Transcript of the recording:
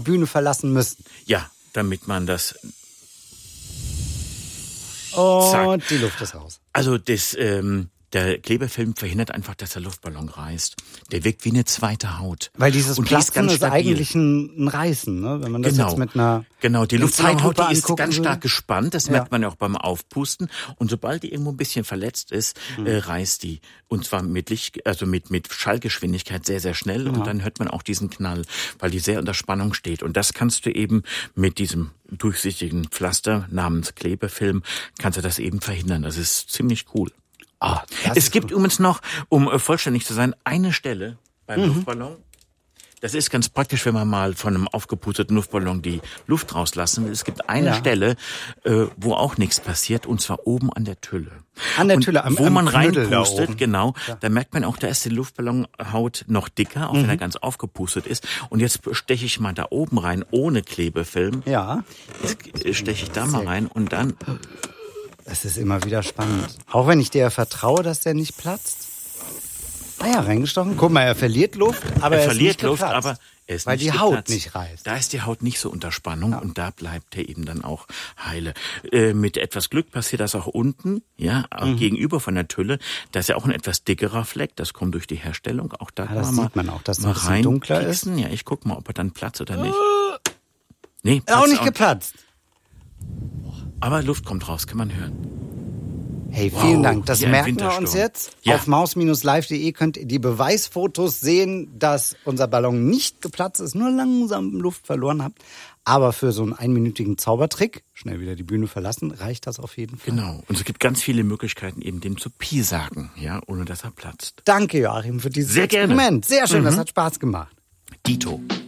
Bühne verlassen müssen. Ja, damit man das... Und Zack. die Luft ist raus. Also der Klebefilm verhindert einfach, dass der Luftballon reißt. Der wirkt wie eine zweite Haut. Weil dieses und die Platzen ist stabil. eigentlich ein Reißen, ne? Wenn man das jetzt mit einer die Luftballonhaut, die ist angucken ganz will. stark gespannt. Das merkt man ja auch beim Aufpusten. Und sobald die irgendwo ein bisschen verletzt ist, reißt die. Und zwar mit Licht, also mit Schallgeschwindigkeit sehr, sehr schnell. Und dann hört man auch diesen Knall, weil die sehr unter Spannung steht. Und das kannst du eben mit diesem durchsichtigen Pflaster namens Klebefilm, kannst du das eben verhindern. Das ist ziemlich cool. Es gibt übrigens noch, um vollständig zu sein, eine Stelle beim Luftballon. Das ist ganz praktisch, wenn man mal von einem aufgepusteten Luftballon die Luft rauslassen will. Es gibt eine Stelle, wo auch nichts passiert, und zwar oben an der Tülle. An der Tülle, wo man Knödel da reinpustet, oben. genau, da merkt man auch, da ist die Luftballonhaut noch dicker, auch wenn er ganz aufgepustet ist. Und jetzt steche ich mal da oben rein, ohne Klebefilm. Ja. Jetzt steche ich da mal rein und dann... Das ist immer wieder spannend. Auch wenn ich dir vertraue, dass der nicht platzt. Reingestochen. Guck mal, er verliert Luft, aber er verliert ist nicht Luft, geplatzt, aber er ist weil nicht die Haut geplatzt. nicht reißt. Da ist die Haut nicht so unter Spannung und da bleibt er eben dann auch heile. Mit etwas Glück passiert das auch unten, auch gegenüber von der Tülle. Da ist ja auch ein etwas dickerer Fleck, das kommt durch die Herstellung. Auch da kann das man sieht man auch, dass es mal ein bisschen dunkler ist. reinpieksen. Ja, ich guck mal, ob er dann platzt oder nicht. Nee, Auch nicht geplatzt. Aber Luft kommt raus, kann man hören. Hey, vielen Wow, Dank. Das wie ein merken wir Wintersturm. uns jetzt. Ja. Auf maus-live.de könnt ihr die Beweisfotos sehen, dass unser Ballon nicht geplatzt ist, nur langsam Luft verloren habt. Aber für so einen einminütigen Zaubertrick, schnell wieder die Bühne verlassen, reicht das auf jeden Fall. Genau. Und es gibt ganz viele Möglichkeiten, eben dem zu piesagen, ohne dass er platzt. Danke, Joachim, für dieses Sehr gerne. Experiment. Sehr schön, das hat Spaß gemacht. Dito.